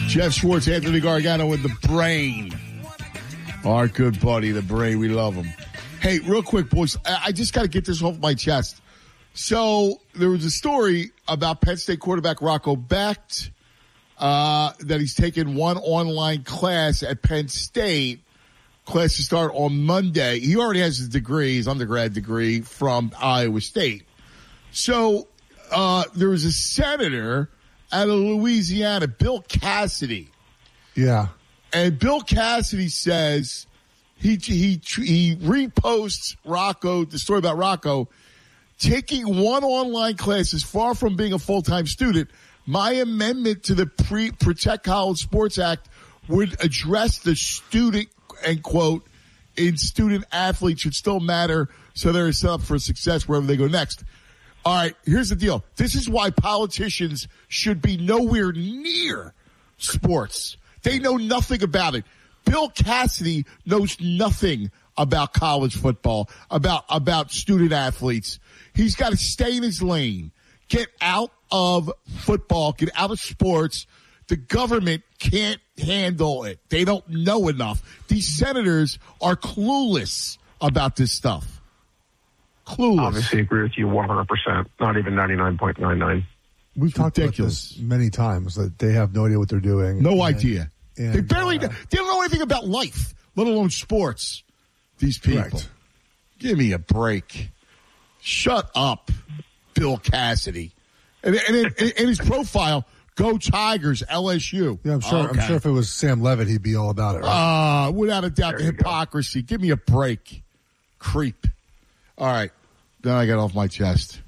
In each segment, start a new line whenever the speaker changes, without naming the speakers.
Jeff Schwartz, Anthony Gargano with the Brain. Our good buddy, the Brain. We love him. Hey, real quick, boys. I just got to get this off my chest. So there was a story about Penn State quarterback Rocco Becht that he's taken one online class at Penn State. Class to start on Monday. He already has his degree, his undergrad degree from Iowa State. So there was a senator out of Louisiana, Bill Cassidy.
Yeah.
And Bill Cassidy says he reposts Rocco, the story about Rocco, taking one online class is far from being a full-time student. My amendment to the Protect College Sports Act would address the student, end quote, in student athletes should still matter so they're set up for success wherever they go next. All right, here's the deal. This is why politicians should be nowhere near sports. They know nothing about it. Bill Cassidy knows nothing about college football, about student athletes. He's got to stay in his lane. Get out of football. Get out of sports. The government can't handle it. They don't know enough. These senators are clueless about this stuff. Clueless.
Obviously agree with you 100%. Not even 99.99.
We've talked about this many times, that they have no idea what they're doing.
No idea. And, they barely they don't know anything about life, let alone sports. These people. Correct. Give me a break. Shut up, Bill Cassidy. And in his profile, go Tigers, LSU.
Yeah, I'm sure. Okay. I'm sure if it was Sam Levitt, he'd be all about it. Right?
Without a doubt, the hypocrisy. Give me a break, creep. All right, then I got off my chest.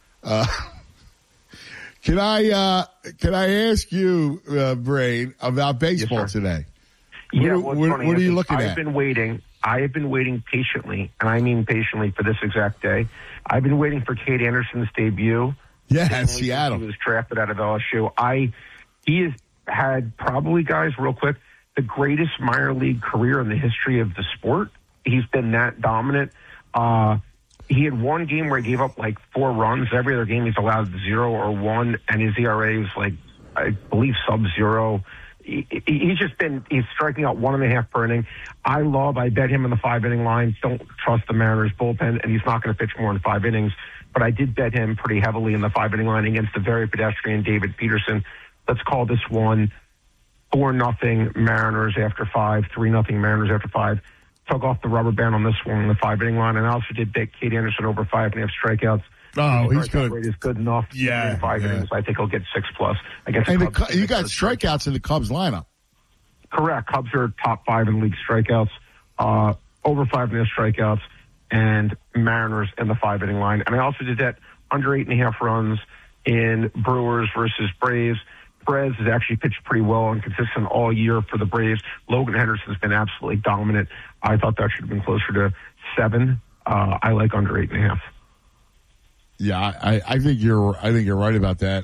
Can I ask you, Brain, about baseball today?
Yeah,
what are you looking at?
I have been waiting patiently, and I mean patiently, for this exact day. I've been waiting for Cade Anderson's debut.
Yeah, Seattle.
He was drafted out of LSU. He has had probably, guys, real quick, the greatest minor league career in the history of the sport. He's been that dominant. He had one game where he gave up like 4 runs. Every other game he's allowed 0 or 1, and his ERA is like, I believe, sub-0. He's striking out 1.5 per inning. I bet him in the 5-inning line. Don't trust the Mariners bullpen, and he's not going to pitch more than 5 innings. But I did bet him pretty heavily in the 5-inning line against the very pedestrian David Peterson. Let's call this one 4-0 Mariners after 5, 3-0 Mariners after 5. Took off the rubber band on this one in the 5-inning line, and I also did bet Cade Anderson over 5.5 strikeouts.
Oh, he's good.
Rate is good enough.
Yeah,
in 5 innings. I think he'll get 6+. I guess.
And you got strikeouts in the Cubs lineup.
Correct. Cubs are top 5 in league strikeouts, over 5.5 strikeouts, and Mariners in the 5-inning line. And I also did that under 8.5 runs in Brewers versus Braves. Perez has actually pitched pretty well and consistent all year for the Braves. Logan Henderson's been absolutely dominant. I thought that should have been closer to 7. I like under 8.5.
Yeah, I think you're right about that.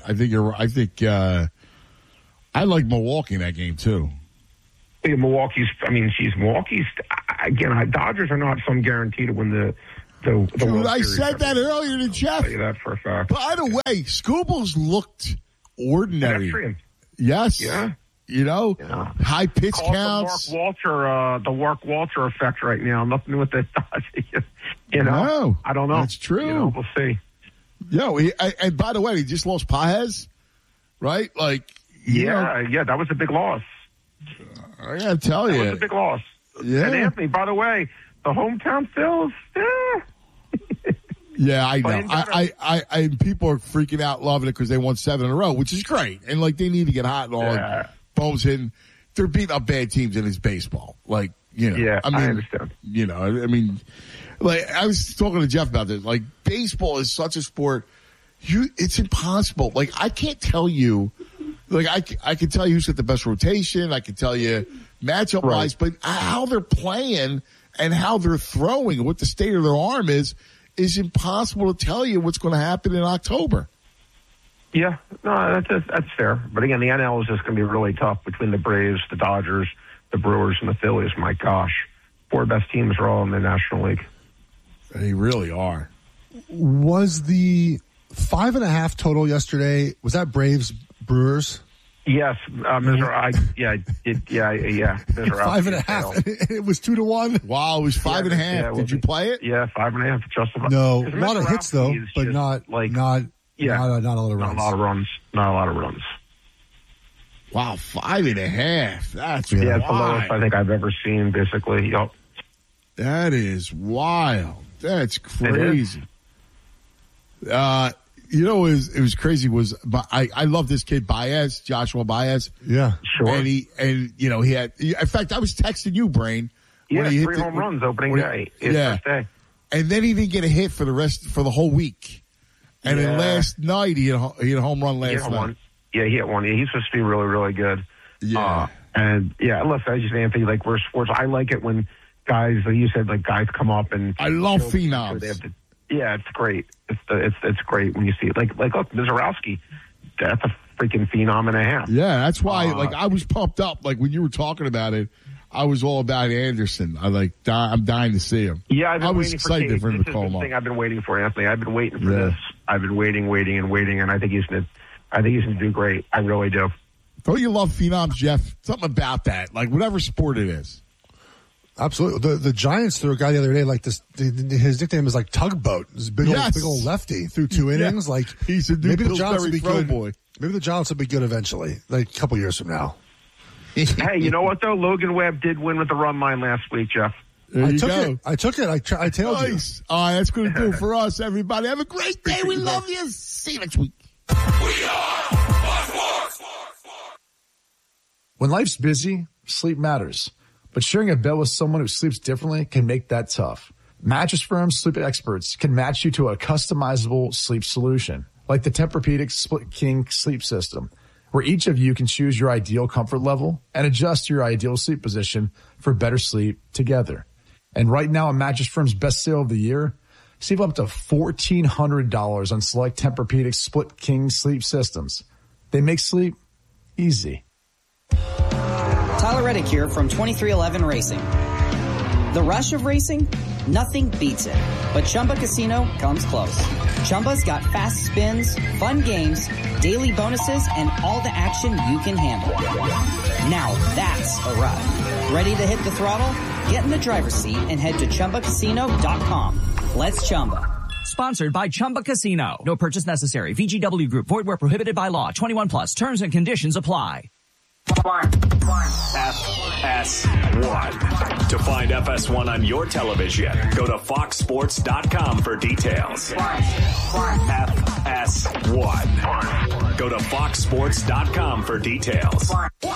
I like Milwaukee in that game too.
Yeah, Milwaukee's again. Dodgers are not some guarantee to win the
Dude,
World
I
Series.
said that earlier to Jeff.
I'll tell you that for a fact.
By the way, Scooble's looked ordinary.
Pedestrian.
Yes.
Yeah.
High pitch counts.
The Mark Walter effect right now. Nothing with the Dodgers.
No,
I don't know.
That's true.
We'll see.
And by the way, he just lost Paez, right?
Yeah, that was a big loss.
I gotta tell you,
that was a big loss.
Yeah.
And Anthony, by the way, the hometown Phils.
Yeah, I know. I people are freaking out, loving it because they won 7 in a row, which is great. And they need to get hot and all.
Yeah.
Bones hitting. They're beating up bad teams in his baseball.
Yeah, I understand.
I was talking to Jeff about this. Baseball is such a sport. It's impossible. I can't tell you. I can tell you who's got the best rotation. I can tell you matchup wise, but how they're playing and how they're throwing, what the state of their arm is impossible to tell you what's going to happen in October.
Yeah, no, that's fair. But again, the NL is just going to be really tough between the Braves, the Dodgers, the Brewers, and the Phillies. My gosh, 4 best teams are all in the National League.
They really are.
Was the 5.5 total yesterday? Was that Braves Brewers?
Yes, Mizrahi. Yeah.
5.5. It was 2-1.
Wow, it was 5.5.
Yeah,
Did you play it?
Yeah, 5.5. Justin.
No, a lot of hits though, but not a lot of runs.
Not a lot of runs.
Wow, 5.5. That's
it's the lowest I think I've ever seen. Basically, yep.
That is wild. That's crazy. You know, it was crazy. I love this kid Baez, Joshua Baez.
Yeah,
sure.
And he had. In fact, I was texting you, Brain.
Yeah,
when he hit
3 home runs opening day.
Yeah,
day.
And then he didn't get a hit for the whole week. And then last night he had a home run last night.
Yeah, he hit one. Yeah, he's supposed to be really, really good.
Yeah.
Listen, I just Anthony, like we're sports. I like it when guys, like you said, like guys come up and
I love phenoms.
It's great. It's great when you see it. Like look, Mizrahi, that's a freaking phenom and a half.
Yeah, that's why. I was pumped up. Like when you were talking about it, I was all about Anderson. I'm dying to see him.
Yeah,
I was excited for him to call him up.
Thing I've been waiting for, Anthony. I've been waiting for this. I've been waiting, and I think he's gonna do great. I really do.
Don't you love phenoms, Jeff? Something about that, like whatever sport it is.
Absolutely. The Giants threw a guy the other day like this. His nickname is like Tugboat. This big old lefty through 2 innings. Like
he's a new
maybe the Giants will be good.
Boy.
Maybe the Giants will be good eventually, like a couple years from now.
Hey, you know what though? Logan Webb did win with the run line last week, Jeff.
I took it. I tailed you.
All right, that's going to do it for us, everybody. Have a great day. We love you. See you next week.
We are Fox. When life's busy, sleep matters. But sharing a bed with someone who sleeps differently can make that tough. Mattress Firm's sleep experts can match you to a customizable sleep solution, like the Tempur-Pedic Split King sleep system, where each of you can choose your ideal comfort level and adjust your ideal sleep position for better sleep together. And right now, on Mattress Firm's best sale of the year, save up to $1,400 on select Tempur-Pedic Split King sleep systems. They make sleep easy.
Tyler Reddick here from 2311 Racing. The rush of racing? Nothing beats it. But Chumba Casino comes close. Chumba's got fast spins, fun games, daily bonuses, and all the action you can handle. Now that's a ride. Ready to hit the throttle? Get in the driver's seat and head to ChumbaCasino.com. Let's Chumba.
Sponsored by Chumba Casino. No purchase necessary. VGW Group. Void where prohibited by law. 21 plus. Terms and conditions apply.
FS1. To find FS1 on your television, go to foxsports.com for details. FS1. Go to foxsports.com for details.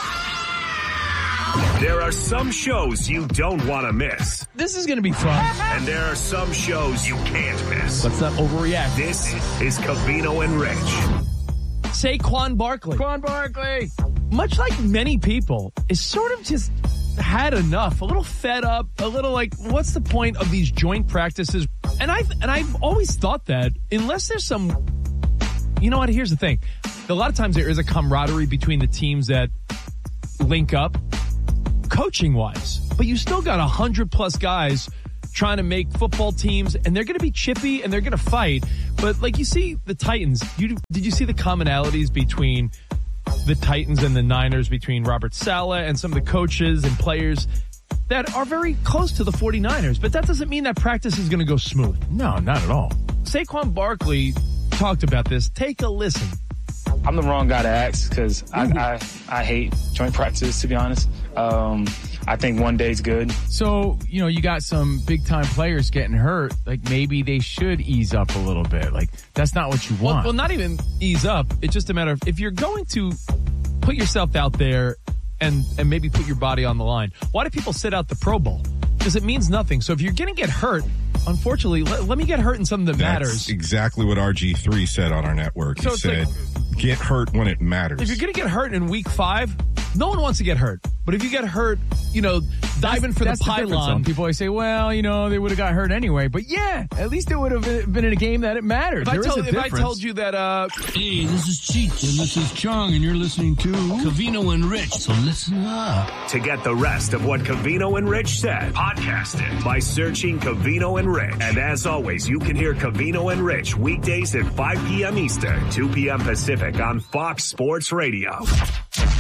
There are some shows you don't want to miss.
This is going to be fun.
And there are some shows you can't miss.
Let's not overreact.
This is Covino and Rich.
Saquon Barkley. Much like many people, is sort of just had enough, a little fed up, a little like, what's the point of these joint practices? And I've always thought that unless there's some, you know what, here's the thing. A lot of times there is a camaraderie between the teams that link up coaching wise, but you still got 100+ guys trying to make football teams, and they're going to be chippy and they're going to fight. But like you see the Titans, did you see the commonalities between the Titans and the Niners, between Robert Saleh and some of the coaches and players that are very close to the 49ers? But that doesn't mean that practice is going to go smooth. No, not at all. Saquon Barkley talked about this. Take a listen.
I'm the wrong guy to ask because I hate joint practice, to be honest. I think one day's good.
So, you got some big-time players getting hurt. Like, maybe they should ease up a little bit. Like, that's not what you want. Well, not even ease up. It's just a matter of if you're going to put yourself out there and maybe put your body on the line, why do people sit out the Pro Bowl? Because it means nothing. So if you're going to get hurt, unfortunately, let me get hurt in something that matters.
That's exactly what RG3 said on our network. He said, get hurt when it matters.
If you're going to get hurt in week 5, no one wants to get hurt. But if you get hurt, diving for the pylon. People always say, well, they would have got hurt anyway. But yeah, at least it would have been in a game that it mattered. If I told you that,
hey, this is Cheech and this is Chong and you're listening to Covino and Rich. So listen up.
To get the rest of what Covino and Rich said, podcast it by searching Covino and Rich. And as always, you can hear Covino and Rich weekdays at 5 p.m. Eastern, 2 p.m. Pacific on Fox Sports Radio.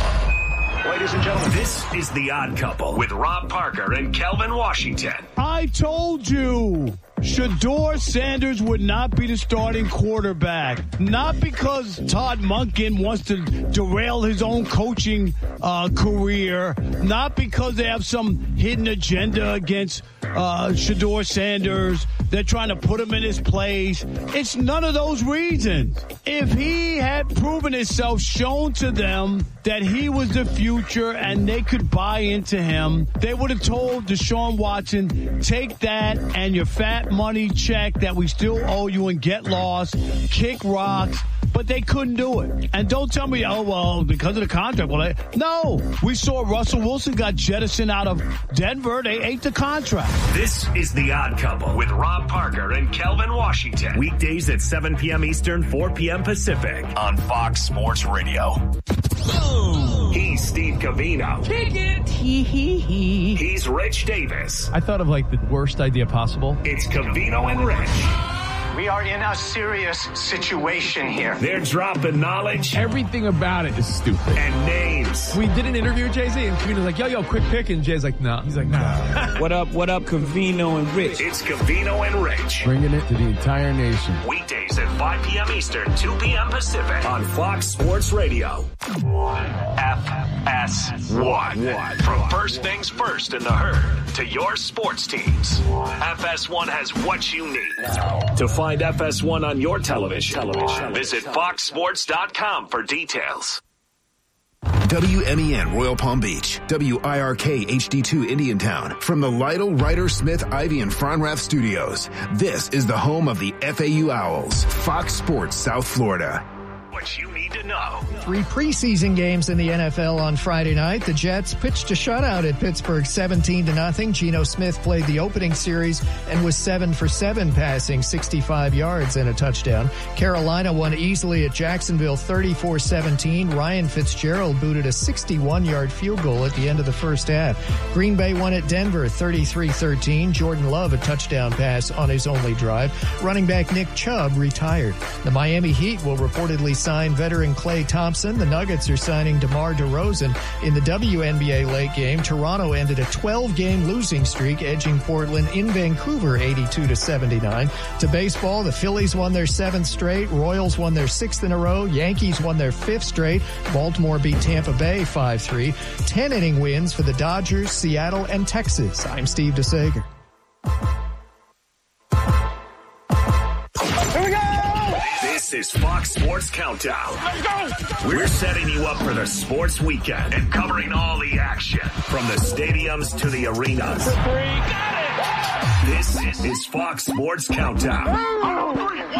ladies and gentlemen. This is The Odd Couple with Rob Parker and Kelvin Washington.
I told you Shedeur Sanders would not be the starting quarterback. Not because Todd Monken wants to derail his own coaching career. Not because they have some hidden agenda against Shedeur Sanders. They're trying to put him in his place. It's none of those reasons. If he had proven himself, shown to them that he was the future and they could buy into him, they would have told Deshaun Watson, take that and your fat money check that we still owe you and get lost, kick rocks. But they couldn't do it. And don't tell me, oh, well, because of the contract. Well, no. We saw Russell Wilson got jettisoned out of Denver. They ate the contract.
This is The Odd Couple with Rob Parker and Kelvin Washington. Weekdays at 7 p.m. Eastern, 4 p.m. Pacific on Fox Sports Radio. Boom. He's Steve Covino.
Kick it.
He's Rich Davis.
I thought of like the worst idea possible.
It's Covino and Rich.
We are in a serious situation here.
They're dropping knowledge.
Everything about it is stupid.
And names.
We did an interview with Jay-Z, and Covino's like, yo, quick pick. And Jay's like, no. He's like, no.
What up, Covino and Rich?
It's Covino and Rich.
Bringing it to the entire nation.
Weekdays at 5 p.m. Eastern, 2 p.m. Pacific on Fox Sports Radio. FS1. From first things first in the herd to your sports teams. FS1 has what you need. To find FS1 on your television, visit foxsports.com for details.
WMEN Royal Palm Beach, WIRK HD2 Indiantown. From the Lytle, Ryder, Smith, Ivy, and Fronrath Studios, this is the home of the FAU Owls, Fox Sports South Florida.
What you need to know.
3 preseason games in the NFL on Friday night. The Jets pitched a shutout at Pittsburgh 17-0. Geno Smith played the opening series and was 7 for 7 passing, 65 yards and a touchdown. Carolina won easily at Jacksonville 34-17. Ryan Fitzgerald booted a 61-yard field goal at the end of the first half. Green Bay won at Denver 33-13. Jordan Love a touchdown pass on his only drive. Running back Nick Chubb retired. The Miami Heat will reportedly sign veteran Klay Thompson. The Nuggets are signing DeMar DeRozan. In the WNBA late game, Toronto ended a 12-game losing streak, edging Portland in Vancouver 82-79. To baseball, the Phillies won their 7th straight. Royals won their 6th in a row. Yankees won their 5th straight. Baltimore beat Tampa Bay 5-3. 10-inning wins for the Dodgers, Seattle, and Texas. I'm Steve DeSager.
This is Fox Sports Countdown. Let's go! We're setting you up for the sports weekend and covering all the action from the stadiums to the arenas.
For 3, got it!
This is Fox Sports Countdown.
1, 2, 3.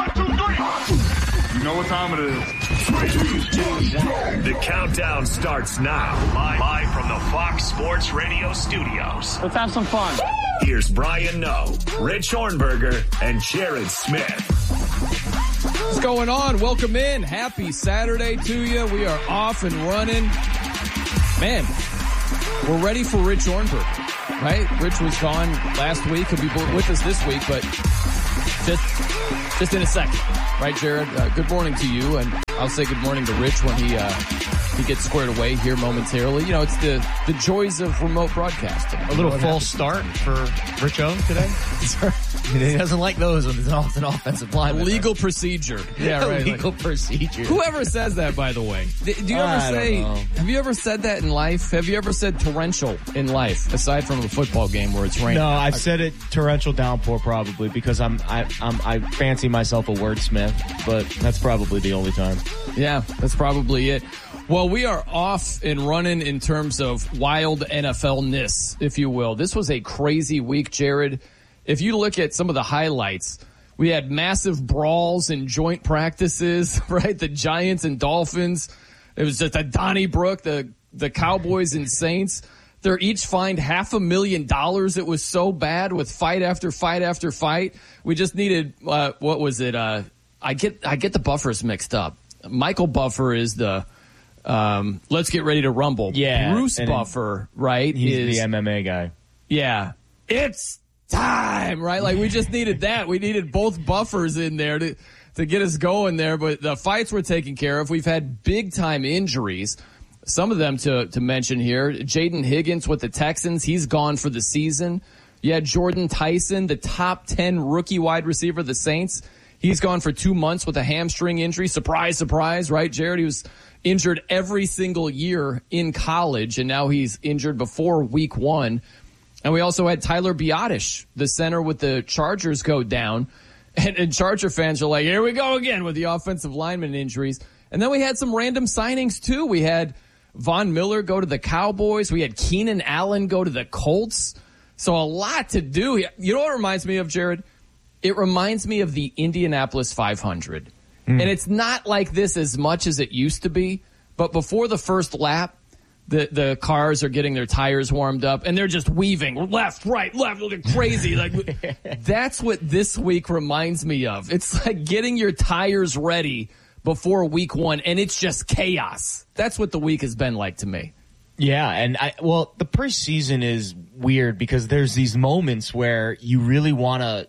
You know what time it is.
3, 2, 1. The countdown starts now. Live from the Fox Sports Radio studios.
Let's have some fun.
Here's Brian Noe, Rich Hornberger, and Jared Smith.
What's going on? Welcome in. Happy Saturday to you. We are off and running. Man, we're ready for Rich Hornberger, right? Rich was gone last week. He'll be with us this week, but just in a second. Right, Jared? Good morning to you, and I'll say good morning to Rich when he gets squared away here momentarily. You know, it's the joys of remote broadcasting.
A little false start for Rich O today. He doesn't like those when it's an offensive lineman.
Legal procedure.
Yeah, right. Legal procedure.
Whoever says that, by the way. Do you ever say, have you ever said that in life? Have you ever said torrential in life, aside from a football game where it's raining?
No, I've said it torrential downpour probably because I fancy myself a wordsmith, but that's probably the only time.
Yeah, that's probably it. Well, we are off and running in terms of wild NFL-ness, if you will. This was a crazy week, Jared. If you look at some of the highlights, we had massive brawls and joint practices, right? The Giants and Dolphins. It was just a Donnybrook, the Cowboys and Saints. They're each fined $500,000. It was so bad with fight after fight after fight. We just needed, what was it? I get the Buffers mixed up. Michael Buffer is the, let's get ready to rumble.
Yeah.
Bruce Buffer, right?
He's the MMA guy.
Yeah. It's time, right? Like we just needed that. We needed both Buffers in there to get us going there, but the fights were taken care of. We've had big time injuries. some of them to mention here. Jaden Higgins with the Texans. He's gone for the season. You had Jordan Tyson, the top 10 rookie wide receiver of the Saints. He's gone for 2 months with a hamstring injury. Surprise, surprise, right, Jared? He was injured every single year in college, and now he's injured before week 1. And we also had Tyler Biadasz, the center with the Chargers, go down. And Charger fans are like, here we go again with the offensive lineman injuries. And then we had some random signings, too. We had Von Miller go to the Cowboys. We had Keenan Allen go to the Colts. So a lot to do. You know what it reminds me of, Jared? It reminds me of the Indianapolis 500. And it's not like this as much as it used to be. But before the first lap, the cars are getting their tires warmed up, and they're just weaving left, right, left, looking crazy. Like that's what this week reminds me of. It's like getting your tires ready before week 1, and it's just chaos. That's what the week has been like to me.
Yeah, and the preseason is weird because there's these moments where you really want to,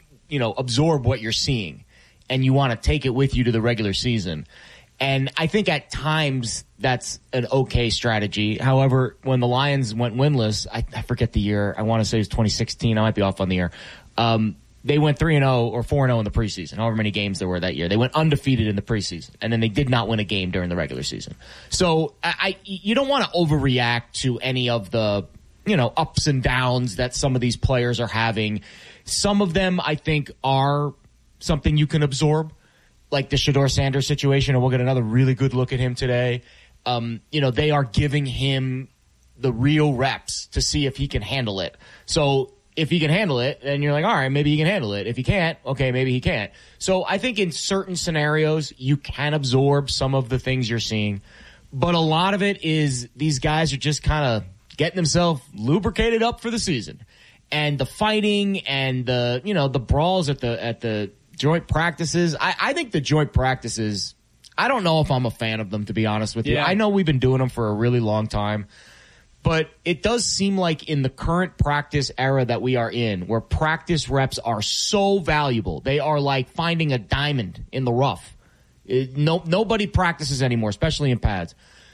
absorb what you're seeing, and you want to take it with you to the regular season. And I think at times that's an okay strategy. However, when the Lions went winless, I forget the year. I want to say it was 2016. I might be off on the year. They went 3-0 or 4-0 in the preseason, however many games there were that year. They went undefeated in the preseason, and then they did not win a game during the regular season. So you don't want to overreact to any of the, ups and downs that some of these players are having. Some of them, I think, are something you can absorb, like the Shedeur Sanders situation, and we'll get another really good look at him today. They are giving him the real reps to see if he can handle it. So if he can handle it, then you're like, all right, maybe he can handle it. If he can't, okay, maybe he can't. So I think in certain scenarios, you can absorb some of the things you're seeing. But a lot of it is these guys are just kind of getting themselves lubricated up for the season. And the fighting and the brawls at the joint practices. I think the joint practices, I don't know if I'm a fan of them, to be honest with you.
Yeah.
I know we've been doing them for a really long time. But it does seem like in the current practice era that we are in, where practice reps are so valuable, they are like finding a diamond in the rough. Nobody practices anymore, especially in pads.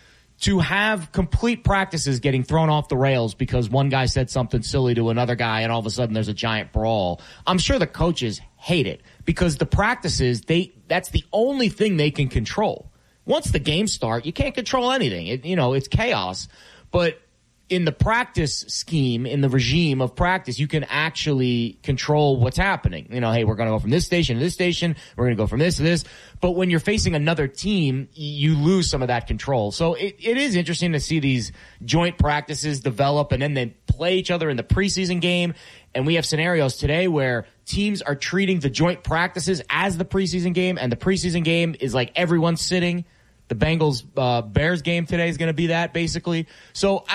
To have complete practices getting thrown off the rails because one guy said something silly to another guy and all of a sudden there's a giant brawl, I'm sure the coaches hate it because the practices, that's the only thing they can control. Once the games start, you can't control anything. It's chaos. But in the practice scheme, in the regime of practice, you can actually control what's happening. Hey, we're going to go from this station to this station. We're going to go from this to this. But when you're facing another team, you lose some of that control. So it is interesting to see these joint practices develop and then they play each other in the preseason game. And we have scenarios today where teams are treating the joint practices as the preseason game, and the preseason game is like everyone's sitting. The Bengals Bears game today is going to be that basically. So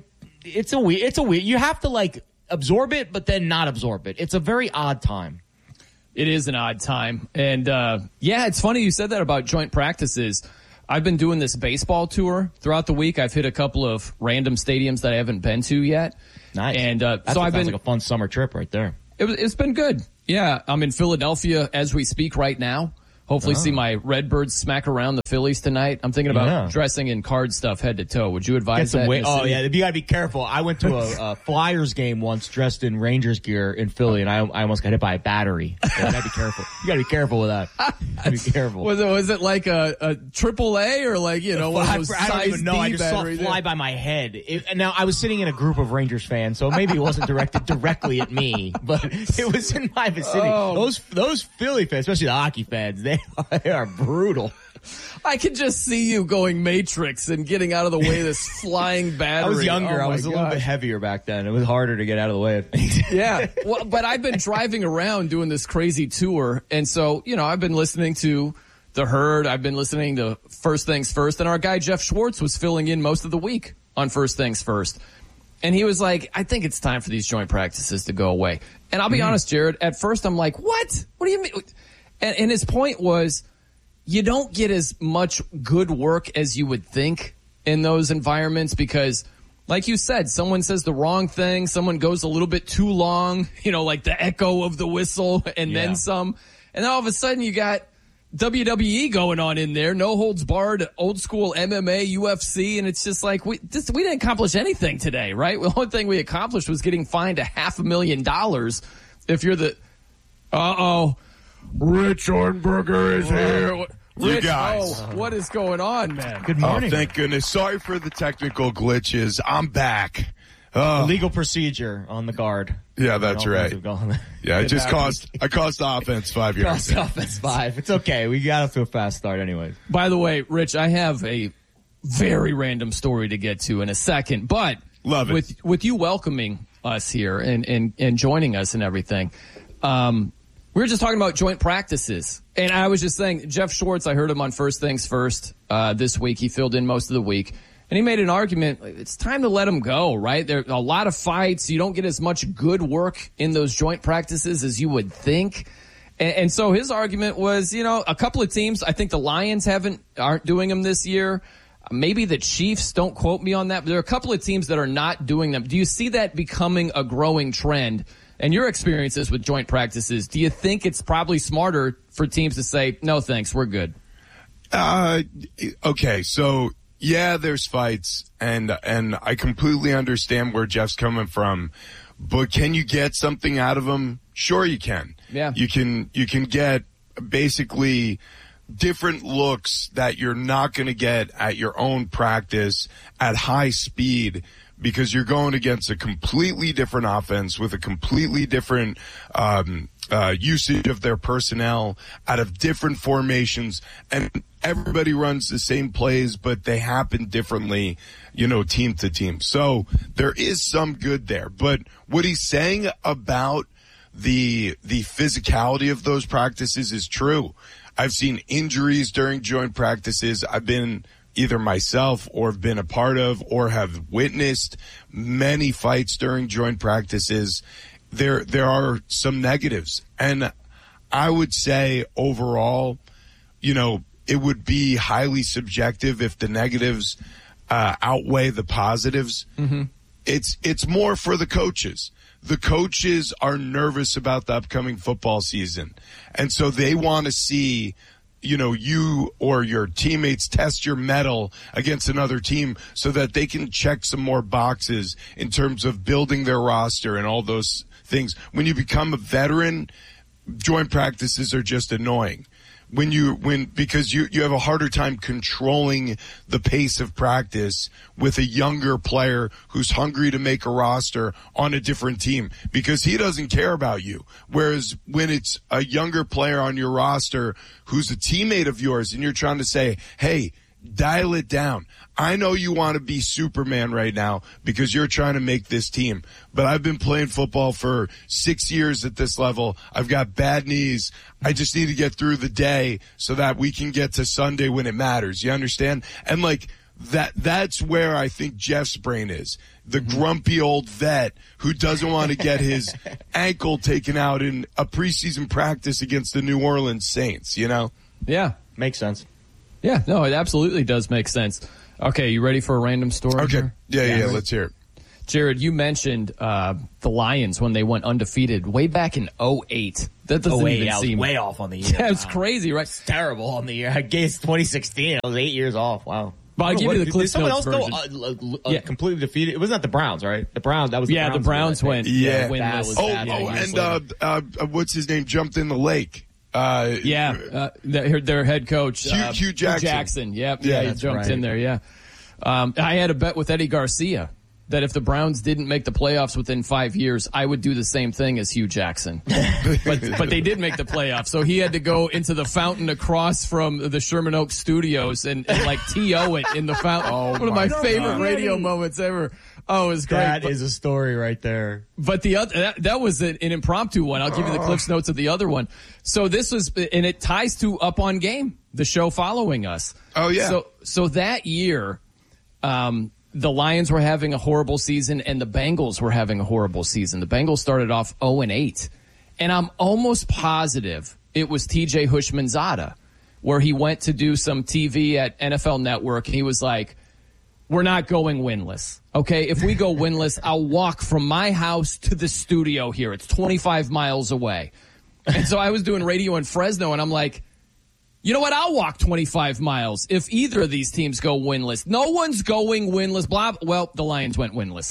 it's a weird. You have to absorb it, but then not absorb it. It's a very odd time.
It is an odd time, and it's funny you said that about joint practices. I've been doing this baseball tour throughout the week. I've hit a couple of random stadiums that I haven't been to yet.
Nice.
And
sounds like a fun summer trip right there.
It's been good. Yeah, I'm in Philadelphia as we speak right now. Hopefully see my Redbirds smack around the Phillies tonight. I'm thinking about dressing in card stuff head to toe. Would you advise that?
You got to be careful. I went to a Flyers game once dressed in Rangers gear in Philly, and I almost got hit by a battery. You got to be careful. You got to be careful with that. Be careful.
Was it like a AAA or one of those
I don't even know. I just saw it fly by my head. Now, I was sitting in a group of Rangers fans, so maybe it wasn't directed directly at me, but it was in my vicinity.
Oh.
Those Philly fans, especially the hockey fans, they are brutal.
I could just see you going Matrix and getting out of the way of this flying battery.
I was younger. I was a little bit heavier back then. It was harder to get out of the way of things.
Yeah. Well, but I've been driving around doing this crazy tour. And so, I've been listening to The Herd. I've been listening to First Things First. And our guy Jeff Schwartz was filling in most of the week on First Things First. And he was like, I think it's time for these joint practices to go away. And I'll be honest, Jared, at first I'm like, what? What do you mean? And his point was, you don't get as much good work as you would think in those environments because, like you said, someone says the wrong thing, someone goes a little bit too long, like the echo of the whistle and then some. And then all of a sudden you got WWE going on in there, no holds barred, old school MMA, UFC, and it's just like we didn't accomplish anything today, right? The only thing we accomplished was getting fined $500,000 if you're the Rich Ohrnberger is here.
You guys.
What is going on, man?
Good morning.
Oh, thank goodness. Sorry for the technical glitches. I'm back.
Legal procedure on the guard.
Yeah, that's right. Yeah, I cost the offense 5 yards.
Cost offense 5. It's okay. We got off to a fast start anyway.
By the way, Rich, I have a very random story to get to in a second, but
love it.
With you welcoming us here and joining us and everything, we were just talking about joint practices. And I was just saying, Jeff Schwartz, I heard him on First Things First this week. He filled in most of the week. And he made an argument, it's time to let him go, right? There are a lot of fights. You don't get as much good work in those joint practices as you would think. And so his argument was, a couple of teams, I think the Lions aren't doing them this year. Maybe the Chiefs, don't quote me on that, but there are a couple of teams that are not doing them. Do you see that becoming a growing trend? And your experiences with joint practices, do you think it's probably smarter for teams to say, no thanks, we're good?
Okay, so yeah, there's fights, and I completely understand where Jeff's coming from, but can you get something out of them? Sure you can.
Yeah.
You can get basically different looks that you're not going to get at your own practice at high speed, because you're going against a completely different offense with a completely different usage of their personnel out of different formations, and everybody runs the same plays, but they happen differently, team to team. So there is some good there. But what he's saying about the physicality of those practices is true. I've seen injuries during joint practices. I've been either myself or have been a part of or have witnessed many fights during joint practices. There are some negatives. And I would say overall, it would be highly subjective if the negatives outweigh the positives.
Mm-hmm.
It's more for the coaches. The coaches are nervous about the upcoming football season. And so they want to see you or your teammates test your mettle against another team so that they can check some more boxes in terms of building their roster and all those things. When you become a veteran, joint practices are just annoying. Because you have a harder time controlling the pace of practice with a younger player who's hungry to make a roster on a different team, because he doesn't care about you. Whereas when it's a younger player on your roster who's a teammate of yours and you're trying to say, hey, dial it down. I know you want to be Superman right now because you're trying to make this team, but I've been playing football for 6 years at this level. I've got bad knees. I just need to get through the day so that we can get to Sunday when it matters. You understand? And that's where I think Jeff's brain is. The grumpy old vet who doesn't want to get his ankle taken out in a preseason practice against the New Orleans Saints,
Yeah.
Makes sense.
Yeah, no, it absolutely does make sense. Okay, you ready for a random story?
Okay. Yeah, let's hear it.
Jared, you mentioned the Lions when they went undefeated way back in 2008. That doesn't even seem
way off on the year.
Yeah, it's crazy, right?
It's terrible on the year. I guess 2016. I was 8 years off. Wow.
But I'll give you the Cliff Notes version.
Did someone else go completely defeated? It wasn't at the Browns, right? The Browns. That was
the Browns went.
Yeah.
Winless.
What's his name? Jumped in the lake.
Their head coach,
Hugh Jackson.
Yep. Yeah, he jumped in there. Yeah. I had a bet with Eddie Garcia that if the Browns didn't make the playoffs within 5 years, I would do the same thing as Hugh Jackson. but they did make the playoffs, so he had to go into the fountain across from the Sherman Oaks studios and TO it in the fountain. One of my favorite radio moments ever. Oh, it was great.
That is a story right there.
But the other, that was an impromptu one. I'll give you the Cliff's Notes of the other one. So this was, and it ties to Up on Game, the show following us.
Oh, yeah.
So that year, the Lions were having a horrible season and the Bengals were having a horrible season. The Bengals started off 0-8. And I'm almost positive it was TJ Hushmanzada, where he went to do some TV at NFL Network and he was like, we're not going winless. Okay, if we go winless, I'll walk from my house to the studio here. It's 25 miles away. And so I was doing radio in Fresno, and I'm like, You know what? I'll walk 25 miles if either of these teams go winless. No one's going winless. Well, the Lions went winless.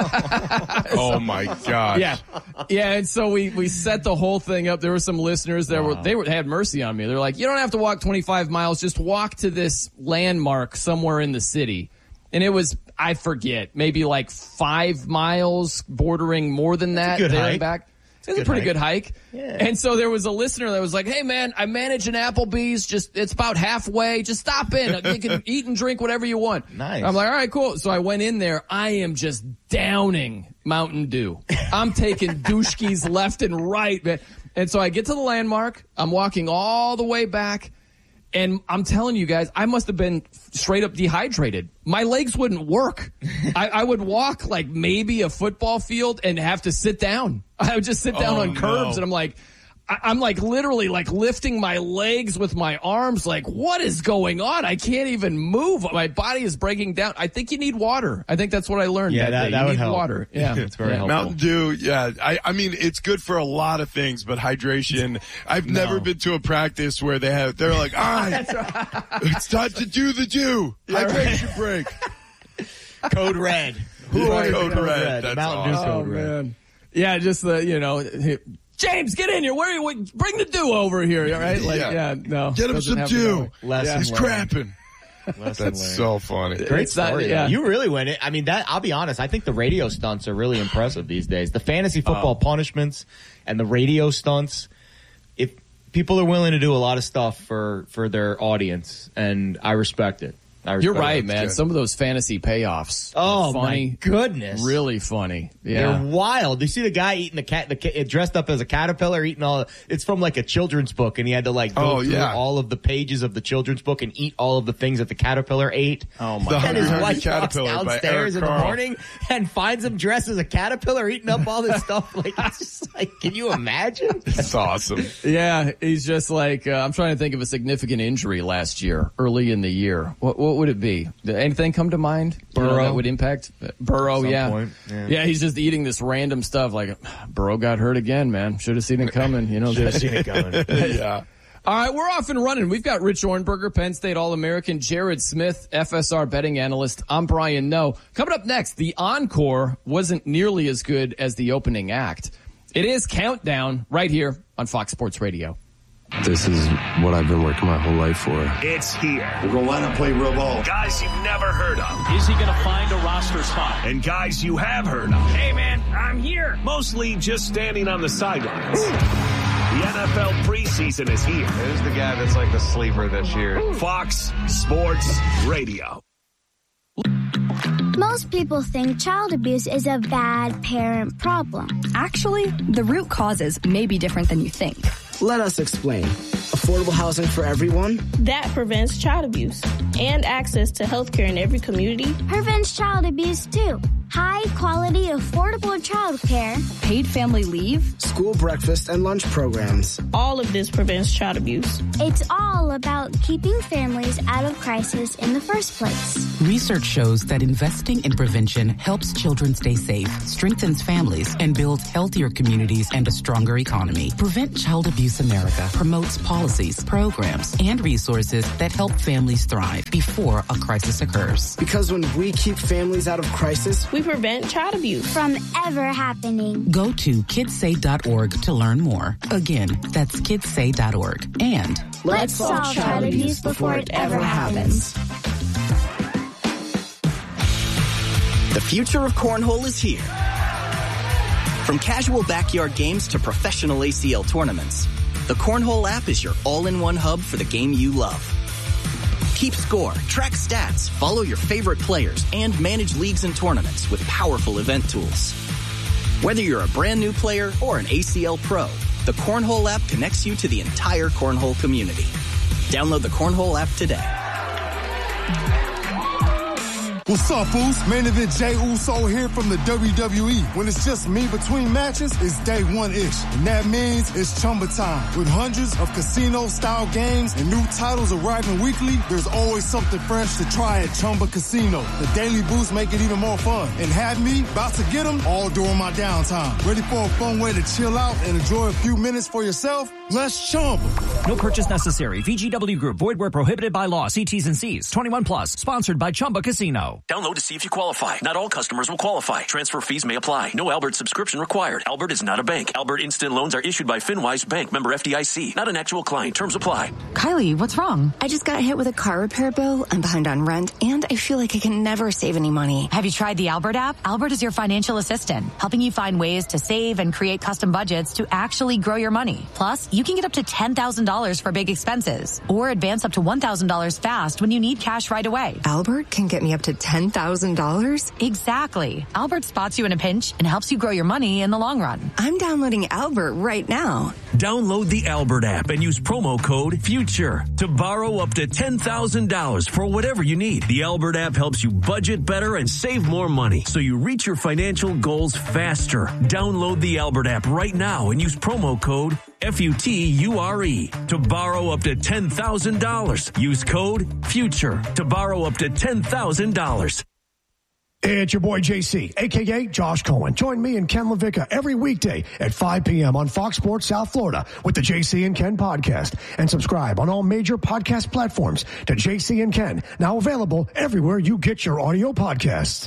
Oh my gosh.
Yeah. And so we set the whole thing up. There were some listeners that had mercy on me. They're like, you don't have to walk 25 miles. Just walk to this landmark somewhere in the city. And it was, I forget, maybe like 5 miles, bordering more than that.
Good
there
hike.
and back. It's a pretty good hike. Yeah. And so there was a listener that was like, hey, man, I manage an Applebee's. It's about halfway. Just stop in. You can eat and drink whatever you want.
Nice.
I'm like, all right, cool. So I went in there. I am just downing Mountain Dew. I'm taking douchkies left and right, man. And so I get to the landmark. I'm walking all the way back. And I'm telling you guys, I must have been straight up dehydrated. My legs wouldn't work. I would walk like maybe a football field and have to sit down. I would just sit down on curbs, and I'm like literally like lifting my legs with my arms. Like, what is going on? I can't even move. My body is breaking down. I think you need water. I think that's what I learned.
Yeah, that would help.
Water. Yeah,
it's very helpful.
Mountain Dew. Yeah, I mean, it's good for a lot of things, but hydration. I've never been to a practice where they're like, all right, it's time to do the Dew. Hydration break.
Code Red.
Code Red. That's
Mountain Dew Code Red.
Man. Yeah, just James, get in here. Bring the Dew over here, all right? No.
Get him some Dew. He's crapping.
That's
so funny.
Great story. You really went it. I mean, I'll be honest. I think the radio stunts are really impressive these days. The fantasy football punishments and the radio stunts. If people are willing to do a lot of stuff for their audience, and I respect it.
You're right, man. Good. Some of those fantasy payoffs.
Oh,
funny.
My goodness.
Really funny. Yeah.
They're wild. You see the guy eating the cat dressed up as a caterpillar, eating it's from like a children's book, and he had to go through all of the pages of the children's book and eat all of the things that the caterpillar ate.
Oh, my God.
And his wife walks downstairs in the morning and finds him dressed as a caterpillar eating up all this stuff. Like, it's just like, can you imagine?
It's awesome.
Yeah. He's just like, I'm trying to think of a significant injury last year, early in the year. What would it be? Did anything come to mind?
Burrow.
That would impact Burrow.
Some point.
Yeah. He's just eating this random stuff. Like, Burrow got hurt again, man. Should have seen it coming.
Should have seen it coming.
Yeah.
All right, we're off and running. We've got Rich Ornberger, Penn State All-American, Jared Smith, FSR betting analyst. I'm Brian Noe. Coming up next, the encore wasn't nearly as good as the opening act. It is Countdown right here on Fox Sports Radio.
This is what I've been working my whole life for.
It's here.
We're going to line up, play real ball.
Guys you've never heard of.
Is he going to find a roster spot?
And guys you have heard of.
Hey, man, I'm here.
Mostly just standing on the sidelines. The NFL preseason is here.
Who's the guy that's like the sleeper this year?
Fox Sports Radio.
Most people think child abuse is a bad parent problem.
Actually, the root causes may be different than you think.
Let us explain. Affordable housing for everyone?
That prevents child abuse. And access to health care in every community.
Prevents child abuse, too. High quality, affordable child care.
Paid family leave.
School breakfast and lunch programs.
All of this prevents child abuse.
It's all about keeping families out of crisis in the first place.
Research shows that investing in prevention helps children stay safe, strengthens families, and builds healthier communities and a stronger economy. Prevent Child Abuse America promotes policies, programs, and resources that help families thrive before a crisis occurs.
Because when we keep families out of crisis,
we prevent child abuse
from ever happening.
Go to kidssay.org to learn more. Again, that's kidssay.org. And
let's solve child abuse before it ever happens.
The future of cornhole is here. From casual backyard games to professional ACL tournaments, the Cornhole app is your all-in-one hub for the game you love. Keep score, track stats, follow your favorite players, and manage leagues and tournaments with powerful event tools. Whether you're a brand new player or an ACL pro, the Cornhole app connects you to the entire cornhole community. Download the Cornhole app today.
What's up, Boost? Main event Jey Uso here from the WWE. When it's just me between matches, it's day one-ish. And that means it's Chumba time. With hundreds of casino-style games and new titles arriving weekly, there's always something fresh to try at Chumba Casino. The Daily Boost make it even more fun. And have me about to get them all during my downtime. Ready for a fun way to chill out and enjoy a few minutes for yourself? Let's Chumba.
No purchase necessary. VGW Group. Void where prohibited by law. See T's and C's. 21 plus. Sponsored by Chumba Casino.
Download to see if you qualify. Not all customers will qualify. Transfer fees may apply. No Albert subscription required. Albert is not a bank. Albert Instant Loans are issued by FinWise Bank, member FDIC. Not an actual client. Terms apply.
Kylie, what's wrong? I just got hit with a car repair bill. I'm behind on rent, and I feel like I can never save any money.
Have you tried the Albert app? Albert is your financial assistant, helping you find ways to save and create custom budgets to actually grow your money. Plus, you can get up to $10,000 for big expenses, or advance up to $1,000 fast when you need cash right away.
Albert can get me up to $10,000?
Exactly. Albert spots you in a pinch and helps you grow your money in the long run.
I'm downloading Albert right now.
Download the Albert app and use promo code FUTURE to borrow up to $10,000 for whatever you need. The Albert app helps you budget better and save more money so you reach your financial goals faster. Download the Albert app right now and use promo code FUTURE to borrow up to $10,000. Use code FUTURE to borrow up to $10,000.
It's your boy JC, a.k.a. Josh Cohen. Join me and Ken LaVicka every weekday at 5 p.m. on Fox Sports South Florida with the JC and Ken podcast. And subscribe on all major podcast platforms to JC and Ken, now available everywhere you get your audio podcasts.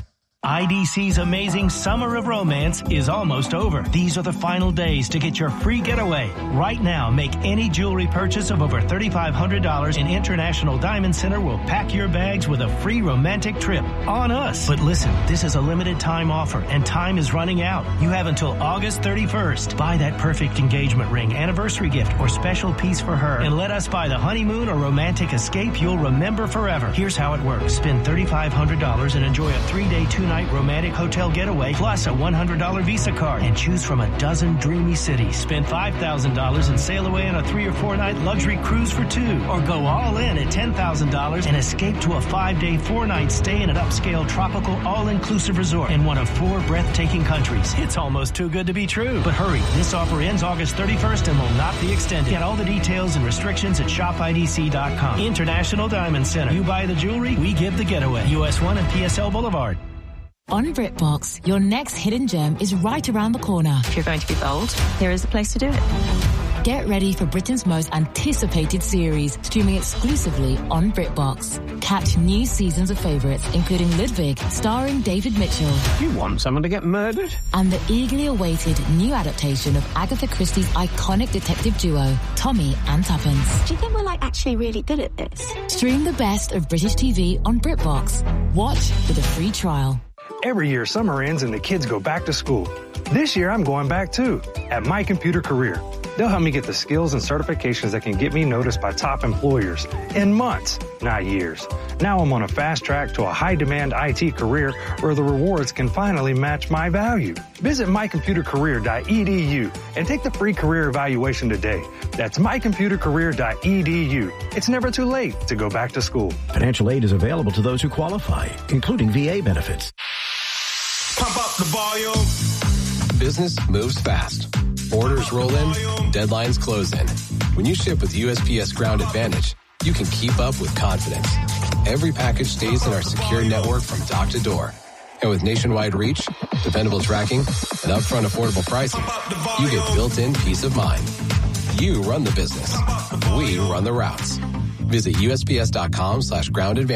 IDC's amazing Summer of Romance is almost over. These are the final days to get your free getaway. Right now, make any jewelry purchase of over $3,500 and International Diamond Center will pack your bags with a free romantic trip on us. But listen, this is a limited time offer and time is running out. You have until August 31st. Buy that perfect engagement ring, anniversary gift, or special piece for her and let us buy the honeymoon or romantic escape you'll remember forever. Here's how it works. Spend $3,500 and enjoy a 3-day, 2-night romantic hotel getaway plus a $100 Visa card and choose from a dozen dreamy cities. Spend $5,000 and sail away on a 3 or 4 night luxury cruise for 2, or go all in at $10,000 and escape to a 5-day, 4-night stay in an upscale tropical all-inclusive resort in one of 4 breathtaking countries. It's almost too good to be true. But hurry, this offer ends August 31st and will not be extended. Get all the details and restrictions at shopidc.com. International Diamond Center. You buy the jewelry, we give the getaway. US 1 and PSL Boulevard.
On BritBox, your next hidden gem is right around the corner.
If you're going to be bold, here is a place to do it.
Get ready for Britain's most anticipated series, streaming exclusively on BritBox. Catch new seasons of favourites, including Ludwig, starring David Mitchell.
You want someone to get murdered?
And the eagerly awaited new adaptation of Agatha Christie's iconic detective duo, Tommy and Tuppence.
Do you think we're actually really good at this?
Stream the best of British TV on BritBox. Watch with a free trial.
Every year, summer ends and the kids go back to school. This year, I'm going back too, at My Computer Career. They'll help me get the skills and certifications that can get me noticed by top employers in months, not years. Now I'm on a fast track to a high-demand IT career where the rewards can finally match my value. Visit mycomputercareer.edu and take the free career evaluation today. That's mycomputercareer.edu. It's never too late to go back to school.
Financial aid is available to those who qualify, including VA benefits.
Pump up the volume. Business moves fast. Orders roll in, deadlines close in. When you ship with USPS Ground Advantage, you can keep up with confidence. Every package stays in our secure network from dock to door. And with nationwide reach, dependable tracking, and upfront affordable pricing, you get built-in peace of mind. You run the business. We run the routes. Visit USPS.com/groundadvantage.